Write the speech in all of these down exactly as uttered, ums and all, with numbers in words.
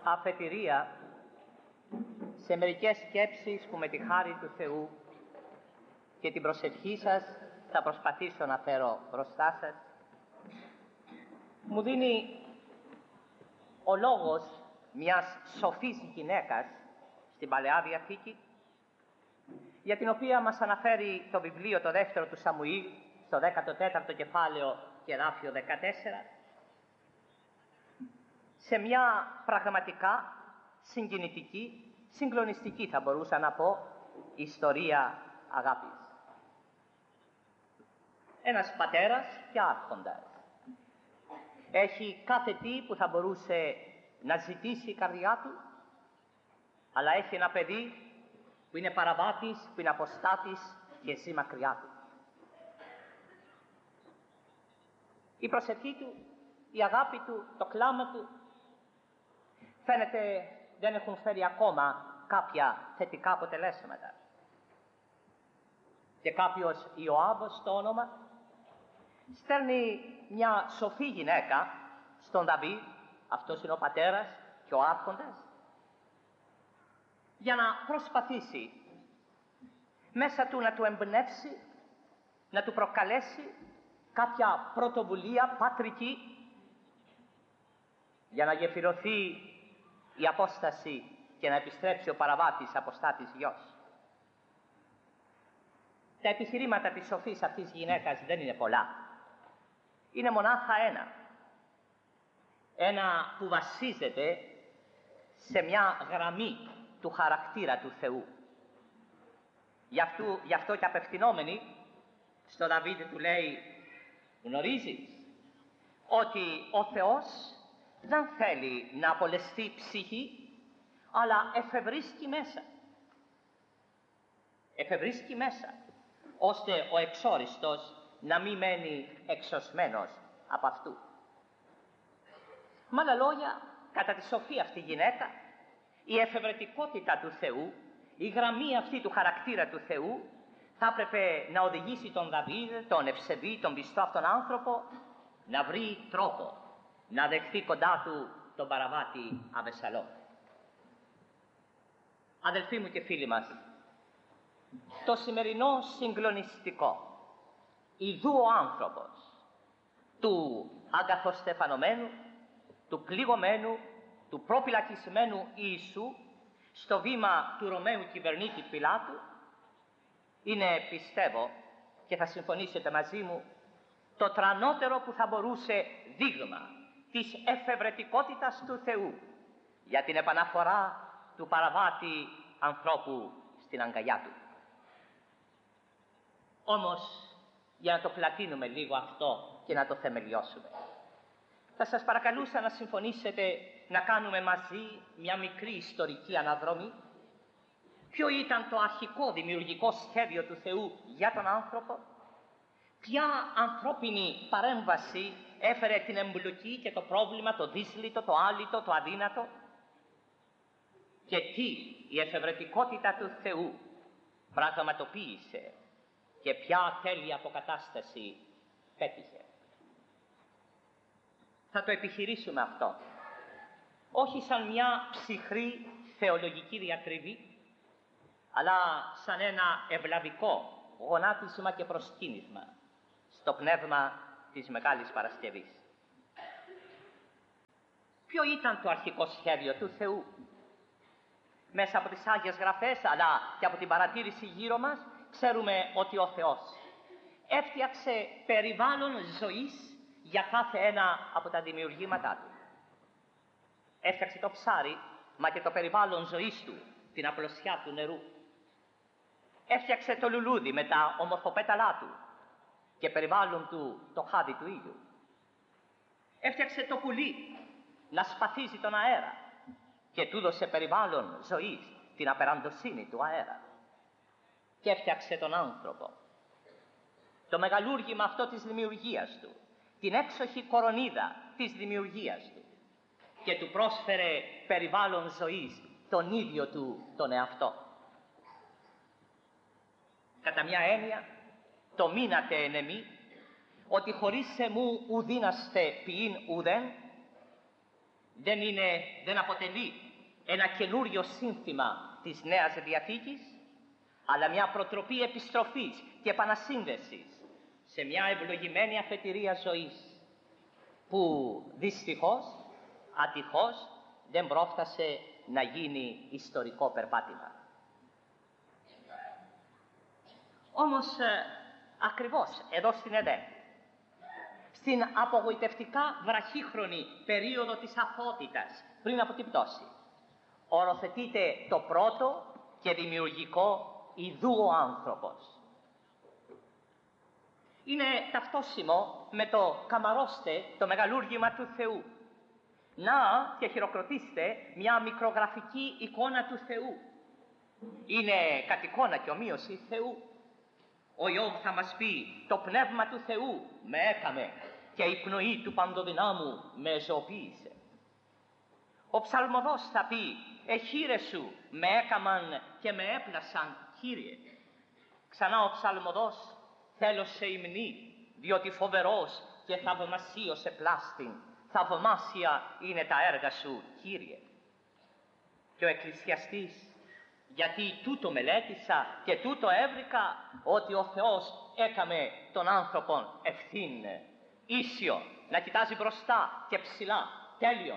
αφετηρία σε μερικές σκέψεις που με τη χάρη του Θεού και την προσευχή σας θα προσπαθήσω να φέρω μπροστά σας. Μου δίνει ο λόγος μιας σοφής γυναίκας στην Παλαιά Διαθήκη, για την οποία μας αναφέρει το βιβλίο το δεύτερο του Σαμουήλ στο δέκατο τέταρτο κεφάλαιο και εδάφιο δεκατέσσερα, σε μια πραγματικά συγκινητική, συγκλονιστική θα μπορούσα να πω, ιστορία αγάπης. Ένας πατέρας και άρχοντας έχει κάθε τι που θα μπορούσε να ζητήσει η καρδιά του, αλλά έχει ένα παιδί που είναι παραβάτης, που είναι αποστάτης και ζει μακριά του. Η προσευχή του, η αγάπη του, το κλάμα του φαίνεται δεν έχουν φέρει ακόμα κάποια θετικά αποτελέσματα. Και κάποιος Ιωάβος το όνομα στέλνει μια σοφή γυναίκα στον Δαβίδ, αυτός είναι ο πατέρας και ο άρχοντας, για να προσπαθήσει μέσα του να του εμπνεύσει, να του προκαλέσει κάποια πρωτοβουλία πατρική για να γεφυρωθεί η απόσταση και να επιστρέψει ο παραβάτης αποστάτης γιος. Τα επιχειρήματα της σοφής αυτής γυναίκας δεν είναι πολλά. Είναι μονάχα ένα. Ένα που βασίζεται σε μια γραμμή του χαρακτήρα του Θεού. Γι' αυτό, γι' αυτό και απευθυνόμενη στο Δαβίδ του λέει, γνωρίζεις ότι ο Θεός δεν θέλει να απολεστεί ψυχή, αλλά εφευρίσκει μέσα. Εφευρίσκει μέσα, ώστε ο εξόριστος να μην μένει εξωσμένος από αυτού. Με άλλα λόγια, κατά τη σοφή αυτή γυναίκα, η εφευρετικότητα του Θεού, η γραμμή αυτή του χαρακτήρα του Θεού, θα έπρεπε να οδηγήσει τον Δαβίδ, τον ευσεβή, τον πιστό αυτόν άνθρωπο, να βρει τρόπο να δεχθεί κοντά του τον παραβάτη Αβεσσαλόμ. Αδελφοί μου και φίλοι μας, το σημερινό συγκλονιστικό, ιδού ο άνθρωπος του αγκαθοστεφανωμένου, του πληγωμένου, του προπυλακισμένου Ιησού στο βήμα του Ρωμαίου κυβερνήτη Πιλάτου, είναι, πιστεύω, και θα συμφωνήσετε μαζί μου, το τρανότερο που θα μπορούσε δείγμα της εφευρετικότητας του Θεού για την επαναφορά του παραβάτη ανθρώπου στην αγκαλιά του. Όμως, για να το πλατείνουμε λίγο αυτό και να το θεμελιώσουμε, θα σας παρακαλούσα να συμφωνήσετε να κάνουμε μαζί μια μικρή ιστορική αναδρομή. Ποιο ήταν το αρχικό δημιουργικό σχέδιο του Θεού για τον άνθρωπο, ποια ανθρώπινη παρέμβαση έφερε την εμπλοκή και το πρόβλημα, το δύσλιτο, το άλυτο, το αδύνατο, και τι η εφευρετικότητα του Θεού πραγματοποίησε και ποια τέλεια αποκατάσταση πέτυχε. Θα το επιχειρήσουμε αυτό, όχι σαν μια ψυχρή θεολογική διατριβή, αλλά σαν ένα ευλαβικό γονάτισμα και προσκύνησμα στο πνεύμα της Μεγάλης Παρασκευής. Ποιο ήταν το αρχικό σχέδιο του Θεού? Μέσα από τις Άγιες Γραφές, αλλά και από την παρατήρηση γύρω μας, ξέρουμε ότι ο Θεός έφτιαξε περιβάλλον ζωής για κάθε ένα από τα δημιουργήματά του. Έφτιαξε το ψάρι, μα και το περιβάλλον ζωής του, την απλωσιά του νερού. Έφτιαξε το λουλούδι με τα ομορφοπέταλά του και περιβάλλον του το χάδι του ήλιου. Έφτιαξε το πουλί να σπαθίζει τον αέρα και του έδωσε περιβάλλον ζωής, την απεραντοσύνη του αέρα. Και έφτιαξε τον άνθρωπο, το μεγαλούργημα αυτό της δημιουργίας του, την έξοχη κορονίδα της δημιουργίας του, και του πρόσφερε περιβάλλον ζωής, τον ίδιο του τον εαυτό. Κατά μια έννοια, το μείνατε εν εμή, ότι χωρίς εμού ουδήναστε ποιήν ουδέν, δεν, είναι, δεν αποτελεί ένα καινούριο σύνθημα της Νέας Διαθήκης, αλλά μια προτροπή επιστροφής και επανασύνδεσης σε μια ευλογημένη αφετηρία ζωής, που δυστυχώς, ατυχώς, δεν πρόφτασε να γίνει ιστορικό περπάτημα. Όμως, ε, ακριβώς εδώ στην ΕΔΕ, στην απογοητευτικά βραχύχρονη περίοδο της αθωότητας πριν από την πτώση, οροθετείται το πρώτο και δημιουργικό ιδού ο άνθρωπος. Είναι ταυτόσιμο με το «καμαρώστε το μεγαλούργημα του Θεού». Να και χειροκροτήστε μια μικρογραφική εικόνα του Θεού. Είναι κατ' εικόνα και ομοίωση Θεού. Ο Ιώβ θα μας πει «το πνεύμα του Θεού με έκαμε και η πνοή του παντοδυνάμου με ζωοποίησε». Ο ψαλμοδός θα πει «εχείρε σου με έκαμαν και με έπλασαν, Κύριε». Ξανά ο ψαλμοδός «θέλω σε υμνή, διότι φοβερός και θαυμασίος επλάστην, θαυμάσια είναι τα έργα σου, Κύριε». Και ο εκκλησιαστής «γιατί τούτο μελέτησα και τούτο έβρικα, ότι ο Θεός έκαμε τον άνθρωπον ευθύν, ίσιο, να κοιτάζει μπροστά και ψηλά, τέλειον».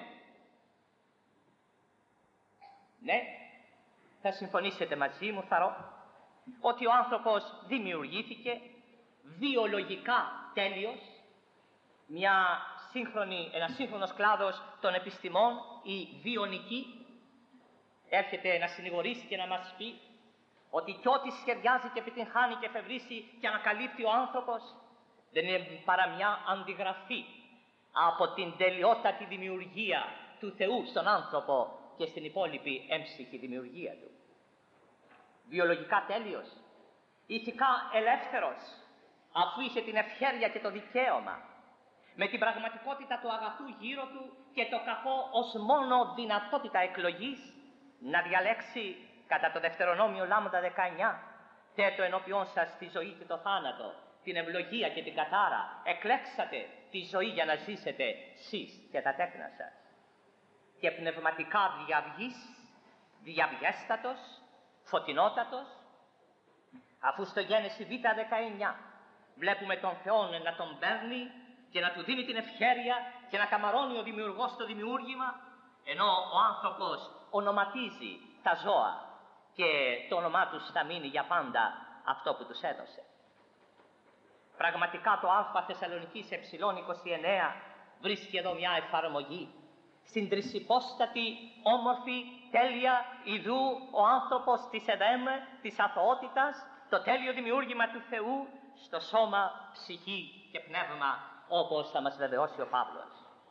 Ναι, θα συμφωνήσετε μαζί μου, θαρώ, ότι ο άνθρωπος δημιουργήθηκε βιολογικά τέλειος, μια σύγχρονη, ένα σύγχρονος κλάδος των επιστημών, η βιονική, έρχεται να συνηγορήσει και να μας πει ότι κι ό,τι σχεδιάζει και επιτυγχάνει και εφευρίσει και ανακαλύπτει ο άνθρωπος δεν είναι παρά μια αντιγραφή από την τελειότατη δημιουργία του Θεού στον άνθρωπο και στην υπόλοιπη έμψυχη δημιουργία του. Βιολογικά τέλειος, ηθικά ελεύθερος, αφού είχε την ευχέρεια και το δικαίωμα, με την πραγματικότητα του αγαθού γύρω του και το κακό ως μόνο δυνατότητα εκλογής, να διαλέξει κατά το Δευτερονόμιο Λάμδα δεκαεννιά, θέτω ενώπιόν σας τη ζωή και το θάνατο, την ευλογία και την κατάρα, εκλέξατε τη ζωή για να ζήσετε σεις και τα τέκνα σας. Και πνευματικά διαυγής, διαβιέστατος, φωτεινότατος, αφού στο Γένεση Β δεκαεννιά βλέπουμε τον Θεό να τον παίρνει και να του δίνει την ευχέρεια και να καμαρώνει ο δημιουργός το δημιούργημα, ενώ ο άνθρωπος ονοματίζει τα ζώα και το όνομά τους θα μείνει για πάντα αυτό που τους έδωσε. Πραγματικά το Α Θεσσαλονικής Ε είκοσι εννέα βρίσκει εδώ μια εφαρμογή στην τρισυπόστατη, όμορφη, τέλεια ιδού ο άνθρωπος της Εδέμ, της αθωότητας, το τέλειο δημιούργημα του Θεού στο σώμα, ψυχή και πνεύμα, όπως θα μας βεβαιώσει ο Παύλος.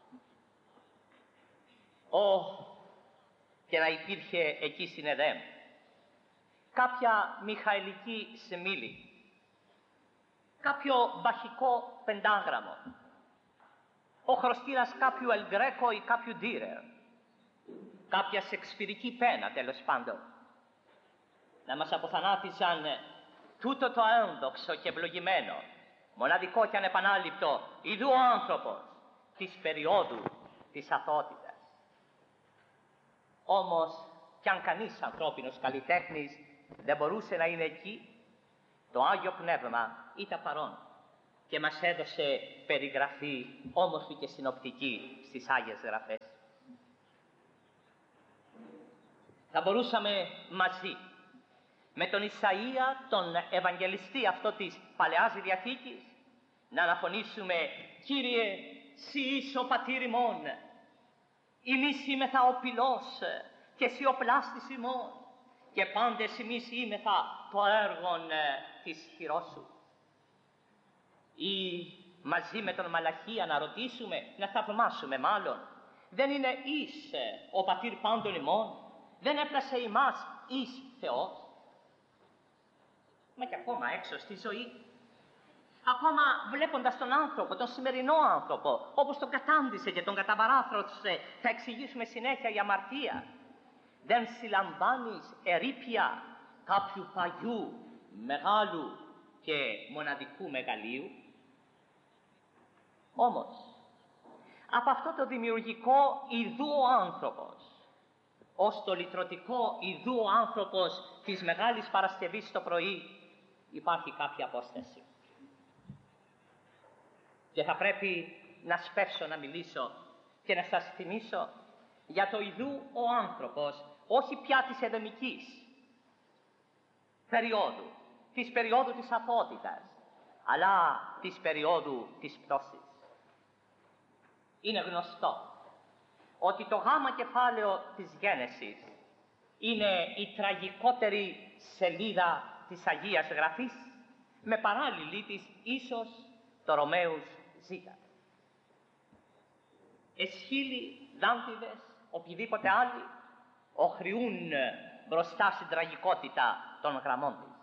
Ω, και να υπήρχε εκεί στην Εδέμ κάποια μιχαηλική σεμίλη, κάποιο μπαχικό πεντάγραμμο, ο χρωστήρας κάποιου Ελγκρέκο ή κάποιου Ντίρερ, κάποια σεξπυρική πένα τέλος πάντων, να μας αποθανάτησαν τούτο το ένδοξο και ευλογημένο, μοναδικό και ανεπανάληπτο, ιδού ο άνθρωπος της περίοδου της αθωότητας. Όμως, κι αν κανείς ανθρώπινος καλλιτέχνης δεν μπορούσε να είναι εκεί, το Άγιο Πνεύμα ήταν παρόν και μας έδωσε περιγραφή όμορφη και συνοπτική στις Άγιες Γραφές. Θα μπορούσαμε μαζί με τον Ισαΐα, τον Ευαγγελιστή αυτό της Παλαιάς Διαθήκης, να αναφωνήσουμε «Κύριε, Συ είσαι ο πατήρ ημών, ημείς είμεθα ο πυλός και Συ ο πλάστης ημών και πάντες εμείς είμεθα το έργον της χειρός σου». Ή μαζί με τον Μαλαχία να ρωτήσουμε, να θαυμάσουμε μάλλον, δεν είναι εις ο πατήρ πάντων ημών, δεν έπλασε ημάς εις Θεός. Μα και ακόμα έξω στη ζωή, ακόμα βλέποντας τον άνθρωπο, τον σημερινό άνθρωπο, όπως τον κατάντησε και τον καταβαράθρωσε, θα εξηγήσουμε συνέχεια η αμαρτία. Δεν συλλαμβάνεις ερείπια κάποιου παγιού, μεγάλου και μοναδικού μεγαλείου. Όμως, από αυτό το δημιουργικό ιδού ο άνθρωπος, ως το λυτρωτικό ιδού ο άνθρωπος της Μεγάλης Παρασκευής το πρωί, υπάρχει κάποια απόσταση. Και θα πρέπει να σπεύσω να μιλήσω και να σας θυμίσω για το ιδού ο άνθρωπος, όχι πια της εδεμικής περίοδου, της περίοδου της αθωότητας, αλλά της περίοδου της πτώσης. Είναι γνωστό ότι το γάμα κεφάλαιο της Γένεσης είναι η τραγικότερη σελίδα της Αγίας Γραφής, με παράλληλη της ίσως το Ρωμαίους Ζήτα. Εσχύλοι, Δάντιδες, οποιοδήποτε άλλοι, οχριούν μπροστά στην τραγικότητα των γραμμών της.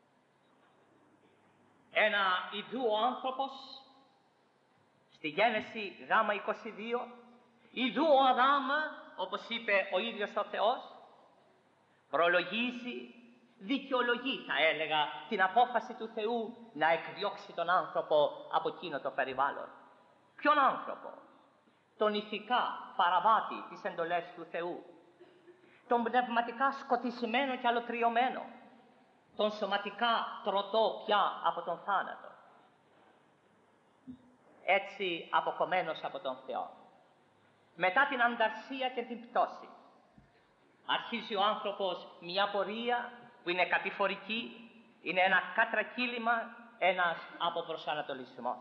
Ένα ιδού ο άνθρωπος, στη Γένεση γάμα είκοσι δύο, ιδού ο Αδάμ, όπως είπε ο ίδιος ο Θεός, προλογίζει, δικαιολογεί θα έλεγα την απόφαση του Θεού να εκδιώξει τον άνθρωπο από εκείνο το περιβάλλον. Ποιον άνθρωπο? Τον ηθικά παραβάτη της εντολές του Θεού, τον πνευματικά σκοτισμένο και αλωτριωμένο, τον σωματικά τρωτό πια από τον θάνατο. Έτσι αποκομμένος από τον Θεό. Μετά την ανταρσία και την πτώση, αρχίζει ο άνθρωπος μια πορεία που είναι κατηφορική, είναι ένα κατρακύλημα, ένας αποπροσανατολισμός.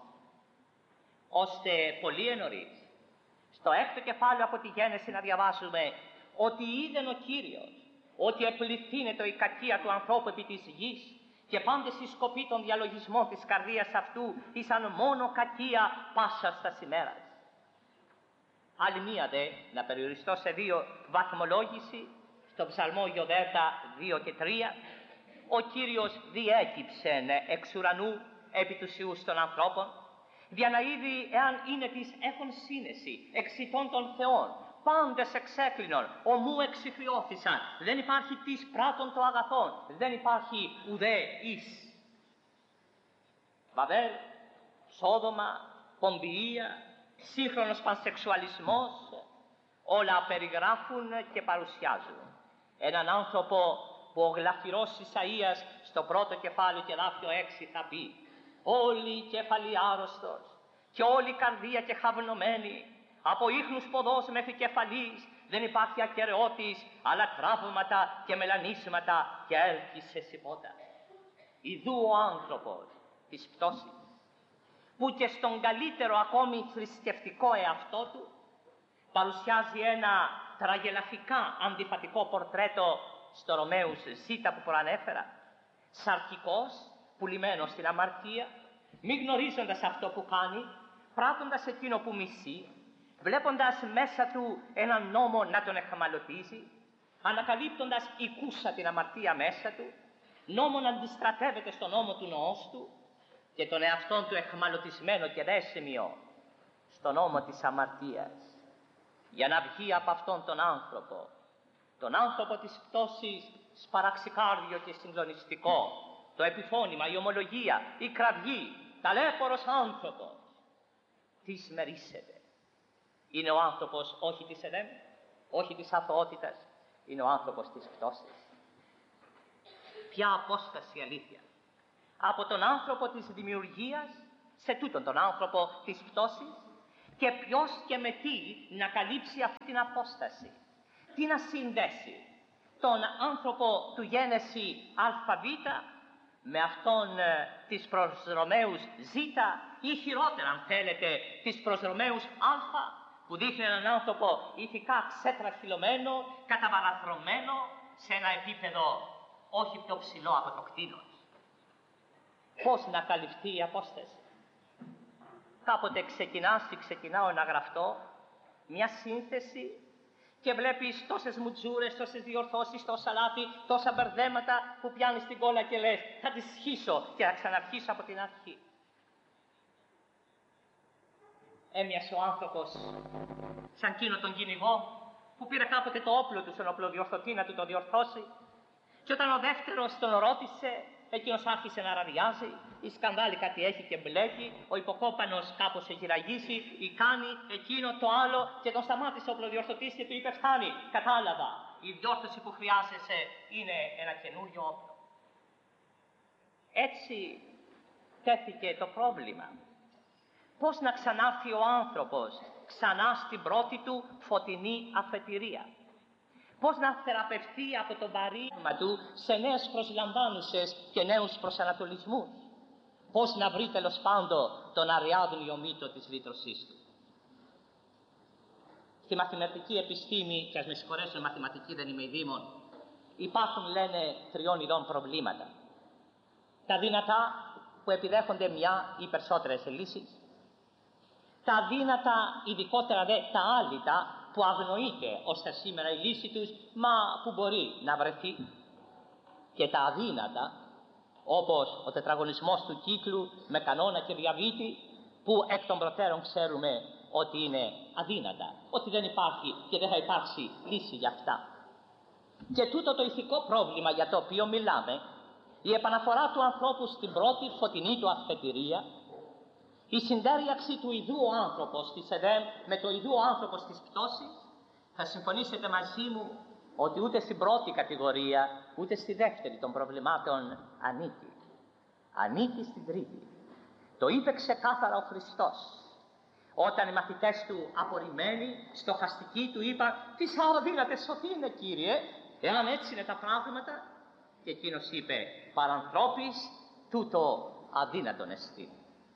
Ώστε πολύ νωρίς, στο έκτο κεφάλαιο από τη Γένεση να διαβάσουμε ότι είδεν ο Κύριος, ότι επληθύνεται η κακία του ανθρώπου επί της γης και πάντες οι σκοποί των διαλογισμών της καρδίας αυτού ήσαν μόνο κακία πάσα στα ημέρας. Άλλη μία δε, να περιοριστώ σε δύο βαθμολόγηση, στο ψαλμό Ιωδέτα δύο και τρία, ο Κύριος διέκυψεν εξ ουρανού επί τους ιούς των ανθρώπων, για να είδει εάν είναι της έχων σύνεση, εξητών των Θεών, πάντες εξέκλεινον, ομού εξυφριώθησαν, δεν υπάρχει της πράτων το αγαθόν, δεν υπάρχει ουδέ εις. Βαβέλ, Σόδομα, Πομπιεία, σύγχρονος πανσεξουαλισμός, όλα περιγράφουν και παρουσιάζουν έναν άνθρωπο που ο γλαφυρός Ισαΐας στο πρώτο κεφάλαιο και δάφιο έξι θα πει «Όλη η κέφαλη άρρωστος και όλη η καρδία και χαυνωμένη, από ίχνους ποδός μέχρι κεφαλής δεν υπάρχει ακεραιότης, αλλά τραύματα και μελανίσματα και έλκυσε σιπότα». Ιδού ο άνθρωπος της πτώσης, που και στον καλύτερο ακόμη θρησκευτικό εαυτό του παρουσιάζει ένα τραγελαφικά αντιφατικό πορτρέτο στο Ρωμαίους Ζήτα που προανέφερα, σαρκικός, πουλημένος στην αμαρτία, μη γνωρίζοντας αυτό που κάνει, πράττοντας εκείνο που μισεί, βλέποντας μέσα του έναν νόμο να τον εχμαλωτίζει, ανακαλύπτοντας οικούσα την αμαρτία μέσα του, νόμο να αντιστρατεύεται στον νόμο του νοός του και τον εαυτόν του εχμαλωτισμένο και δέσιμιο στον νόμο της αμαρτίας, για να βγει από αυτόν τον άνθρωπο, τον άνθρωπο της πτώσης σπαραξικάρδιο και συγκλονιστικό, το επιφώνημα, η ομολογία, η κραυγή, ταλέπορος άνθρωπος. Τι σμερίσεται? Είναι ο άνθρωπος όχι της εδέμ, όχι της αθωότητας, είναι ο άνθρωπος της πτώσης. Ποια απόσταση αλήθεια από τον άνθρωπο της δημιουργίας σε τούτον τον άνθρωπο της πτώσης, και ποιος και με τι να καλύψει αυτή την απόσταση, τι να συνδέσει τον άνθρωπο του Γένεση ΑΒ με αυτόν ε, της προς Ρωμαίους Ζ ή χειρότερα αν θέλετε της προς Ρωμαίους Α, που δείχνει έναν άνθρωπο ηθικά ξετραχυλωμένο, καταβαραθρωμένο σε ένα επίπεδο όχι πιο ψηλό από το κτίνος. Πώς να καλυφθεί η απόσταση? Κάποτε ξεκινάς ή ξεκινάω να γραφτώ μια σύνθεση και βλέπεις τόσες μουτζούρες, τόσες διορθώσεις, τόσα λάθη, τόσα μπερδέματα που πιάνεις την κόλλα και λες θα τις σχίσω και θα ξαναρχίσω από την αρχή. Έμοιασε ο άνθρωπος σαν εκείνο τον κυνηγό που πήρε κάποτε το όπλο του στον οπλοδιορθωτή να του το διορθώσει, και όταν ο δεύτερος τον ρώτησε εκείνος άρχισε να ραδιάζει, η σκανδάλη κάτι έχει και μπλέκει, ο υποκόπανος κάπως έχει ραγίσει, η κάνει εκείνο το άλλο και τον σταμάτησε ο οπλοδιορθωτής και του είπε φτάνει, κατάλαβα, η διόρθωση που χρειάζεσαι είναι ένα καινούριο όπλο. Έτσι τέθηκε το πρόβλημα. Πώς να ξανάρθει ο άνθρωπος ξανά στην πρώτη του φωτεινή αφετηρία. Πώς να θεραπευτεί από το βαρύγμα του σε νέες προσλαμβάνουσες και νέους προσανατολισμούς. Πώς να βρει τέλος πάντων τον αριάδνιο μύτο της λύτρωσής του. Στη μαθηματική επιστήμη, και ας με συγχωρέσουν μαθηματική δεν είμαι ειδήμων, υπάρχουν λένε τριών ειδών προβλήματα. Τα δυνατά που επιδέχονται μια ή περισσότερες λύσεις. Τα αδύνατα, ειδικότερα δε τα άλυτα, που αγνοείται ώστε σήμερα η λύση τους, μα που μπορεί να βρεθεί. Και τα αδύνατα, όπως ο τετραγωνισμός του κύκλου με κανόνα και διαβήτη, που εκ των προτέρων ξέρουμε ότι είναι αδύνατα, ότι δεν υπάρχει και δεν θα υπάρξει λύση για αυτά. Και τούτο το ηθικό πρόβλημα για το οποίο μιλάμε, η επαναφορά του ανθρώπου στην πρώτη φωτεινή του αφετηρία, η συντέριαξη του ιδού ο άνθρωπος της Εδέμ με το ιδού ο άνθρωπος της πτώσης, θα συμφωνήσετε μαζί μου ότι ούτε στην πρώτη κατηγορία, ούτε στη δεύτερη των προβλημάτων ανήκει. Ανήκει στην τρίτη. Το είπε ξεκάθαρα ο Χριστός. Όταν οι μαθητές του απορριμμένοι, στοχαστικοί του είπαν «Τι άλλο δύναται σωθεί είναι, Κύριε, εάν έτσι είναι τα πράγματα». Και εκείνος είπε «Παρανθρώπης τούτο αδύνατον εστί».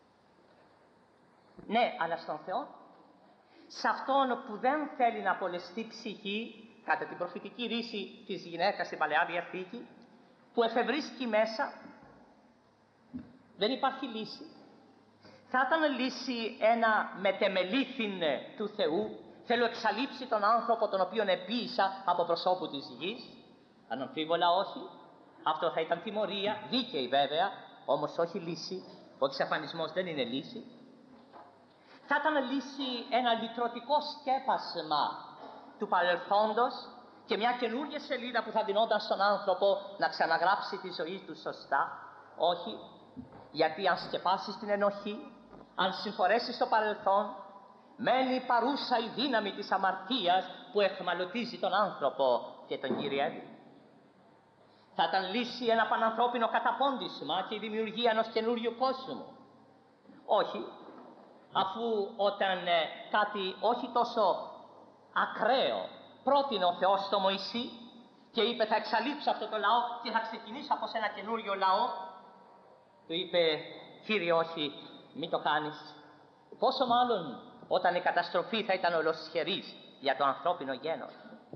Ναι, αλλά στον Θεό, σε Αυτόν που δεν θέλει να απολεστεί ψυχή, κατά την προφητική ρίση της γυναίκας στην Παλαιά Διαθήκη, που εφευρίσκει μέσα, δεν υπάρχει λύση. Θα ήταν λύση ένα μετεμελήθην του Θεού, θέλω εξαλείψει τον άνθρωπο τον οποίον επίησα από προσώπου της γης, αναμφίβολα όχι. Αυτό θα ήταν τιμωρία, δίκαιη βέβαια, όμως όχι λύση. Ο εξαφανισμός δεν είναι λύση. Θα ήταν λύση ένα λυτρωτικό σκέπασμα του παρελθόντος και μια καινούργια σελίδα που θα δινόταν στον άνθρωπο να ξαναγράψει τη ζωή του σωστά. Όχι, γιατί αν σκεπάσεις την ενοχή, αν συγχωρέσεις το παρελθόν, μένει παρούσα η δύναμη της αμαρτίας που εχμαλωτίζει τον άνθρωπο και τον κυριεύει. Θα ήταν λύση ένα πανανθρώπινο καταπώντισμα και η δημιουργία ενός καινούριου κόσμου. Όχι, αφού όταν ε, κάτι όχι τόσο ακραίο πρότεινε ο Θεός στο Μωυσή και είπε θα εξαλείψω αυτό το λαό και θα ξεκινήσω από σε ένα καινούριο λαό, του είπε Κύριε όχι, μην το κάνεις. Πόσο μάλλον όταν η καταστροφή θα ήταν ολοσχερής για το ανθρώπινο γένος.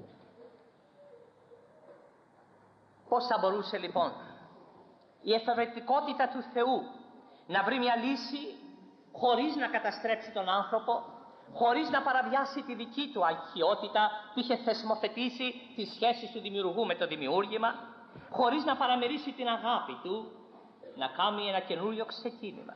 Πώς θα μπορούσε λοιπόν η εφευρετικότητα του Θεού να βρει μια λύση χωρίς να καταστρέψει τον άνθρωπο, χωρίς να παραβιάσει τη δική του αρχαιότητα που είχε θεσμοθετήσει τις σχέσεις του δημιουργού με το δημιούργημα, χωρίς να παραμερίσει την αγάπη του, να κάνει ένα καινούριο ξεκίνημα.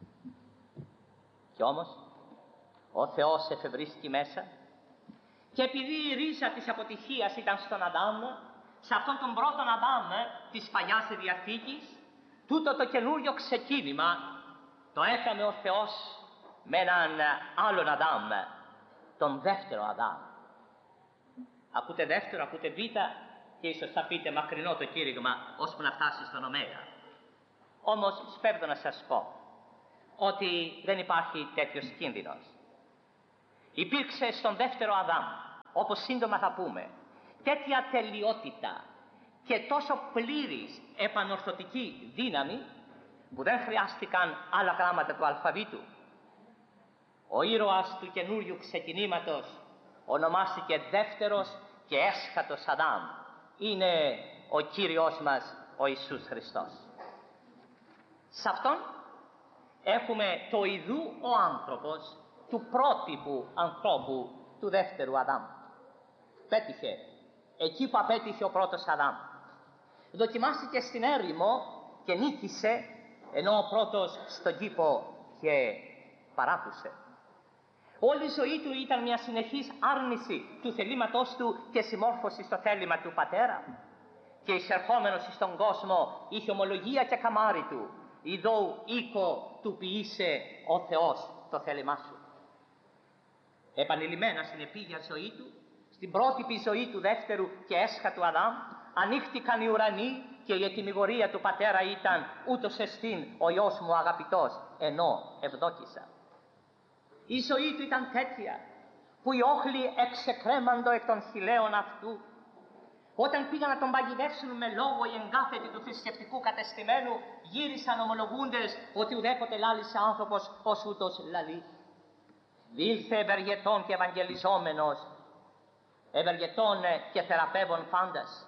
Κι όμως ο Θεός εφευρίστηκε μέσα και επειδή η ρίζα της αποτυχίας ήταν στον Αδάμ, σε αυτόν τον πρώτον Αδάμ της Παλιάς Διαθήκης, τούτο το καινούριο ξεκίνημα το έκανε ο Θεός με έναν άλλον Αδάμ, τον δεύτερο Αδάμ. Ακούτε δεύτερο, ακούτε β και ίσως θα πείτε μακρινό το κήρυγμα ώσπου να φτάσει στον Ωμέγα. Όμως σπέβδω να σας πω ότι δεν υπάρχει τέτοιος κίνδυνος. Υπήρξε στον δεύτερο Αδάμ, όπως σύντομα θα πούμε, τέτοια τελειότητα και τόσο πλήρης επανορθωτική δύναμη που δεν χρειάστηκαν άλλα γράμματα του αλφαβήτου. Ο ήρωας του καινούριου ξεκινήματος ονομάστηκε δεύτερος και έσχατος Αδάμ. Είναι ο Κύριος μας ο Ιησούς Χριστός. Σε Αυτόν έχουμε το ιδού ο άνθρωπος του πρότυπου ανθρώπου του δεύτερου Αδάμ. Πέτυχε εκεί που απέτυχε ο πρώτος Αδάμ. Δοκιμάστηκε στην έρημο και νίκησε, ενώ ο πρώτος στον κήπο και παράκουσε. Όλη η ζωή του ήταν μια συνεχής άρνηση του θελήματός του και συμμόρφωση στο θέλημα του πατέρα. και εισερχόμενος στον κόσμο είχε ομολογία και καμάρι του, ειδώ οίκο του ποιήσε ο Θεός το θέλημά σου. Επανειλημμένα στην επίγεια ζωή του, στην πρότυπη ζωή του δεύτερου και έσχατου Αδάμ, ανοίχτηκαν οι ουρανοί και η ετοιμιγορία του πατέρα ήταν ούτως εστίν ο Υιός μου αγαπητός, ενώ ευδόκησα. Η ζωή του ήταν τέτοια που οι όχλοι εξεκρέμαντο εκ των χειλαίων αυτού. Όταν πήγαν να τον παγιδεύσουν με λόγο οι εγκάθετοι του θρησκευτικού κατεστημένου, γύρισαν ομολογούντες ότι ουδέποτε λάλησε άνθρωπος ως ούτως λαλεί. Δήλθε ευεργετών και ευαγγελιζόμενος, ευεργετών και θεραπεύων πάντας.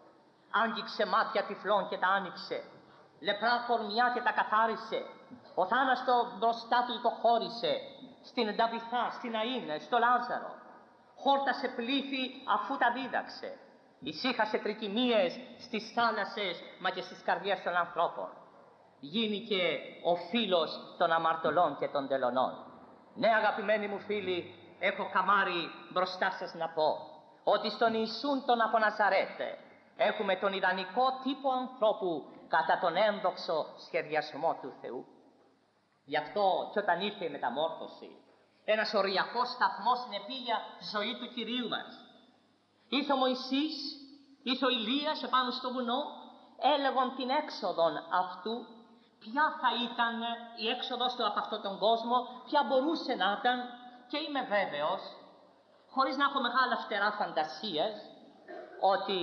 Άγγιξε μάτια τυφλών και τα άνοιξε, λεπρά κορμιά και τα καθάρισε, ο θάναστο μπροστά του υποχώρησε, στην Νταβιθά, στην Αΐνε, στο Λάζαρο. Χόρτασε πλήθη αφού τα δίδαξε. Ησύχασε τρικυμίες στις θάλασσες μα και στις καρδιές των ανθρώπων. Γίνηκε ο φίλος των αμαρτωλών και των τελωνών. Ναι, αγαπημένοι μου φίλοι, έχω καμάρι μπροστά σας να πω ότι στον Ιησούν τον από Ναζαρέτε έχουμε τον ιδανικό τύπο ανθρώπου κατά τον ένδοξο σχεδιασμό του Θεού. Γι' αυτό και όταν ήρθε η μεταμόρφωση, ένας οριακός σταθμός στην επίγεια ζωή του Κυρίου μας, ήρθε ο Μωυσής, ήρθε ο Ηλίας επάνω στο βουνό, έλεγον την έξοδον αυτού, ποια θα ήταν η έξοδος του από αυτόν τον κόσμο, ποια μπορούσε να ήταν, και είμαι βέβαιος, χωρίς να έχω μεγάλα φτερά φαντασίες, ότι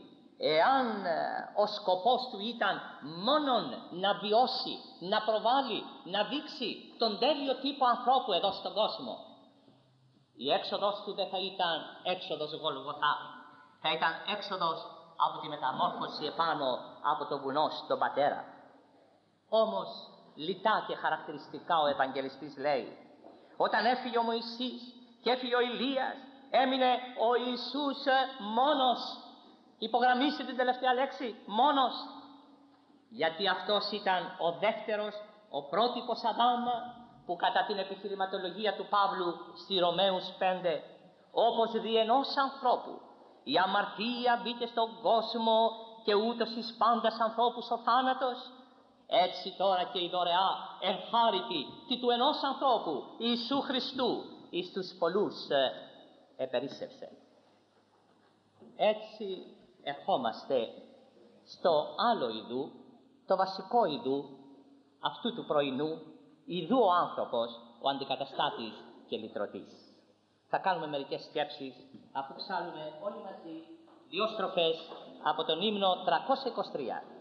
εάν ο σκοπός του ήταν μόνον να βιώσει, να προβάλλει, να δείξει τον τέλειο τύπο ανθρώπου εδώ στον κόσμο, η έξοδος του δεν θα ήταν έξοδος Γολγοθά, θα ήταν έξοδος από τη μεταμόρφωση επάνω από το βουνό στον πατέρα. Όμως λιτά και χαρακτηριστικά ο Ευαγγελιστής λέει, όταν έφυγε ο Μωυσής και έφυγε ο Ηλίας, έμεινε ο Ιησούς μόνος. Υπογραμμίστε την τελευταία λέξη, μόνος. Γιατί αυτός ήταν ο δεύτερος, ο πρότυπος Αδάμ, που κατά την επιχειρηματολογία του Παύλου στη Ρωμαίους πέντε, όπως δι' ενός ανθρώπου η αμαρτία μπήκε στον κόσμο και ούτως εις πάντας ανθρώπους ο θάνατος, έτσι τώρα και η δωρεά ευχάρητη τι του ενός ανθρώπου, Ιησού Χριστού, εις τους πολλούς ε, επερίσσευσε. Έτσι ερχόμαστε στο άλλο ειδού, το βασικό ειδού αυτού του πρωινού, ειδού ο άνθρωπος, ο αντικαταστάτης και λυτρωτής. Θα κάνουμε μερικές σκέψεις αφού ψάλουμε όλοι μαζί δύο στροφές από τον ύμνο τριακόσια είκοσι τρία.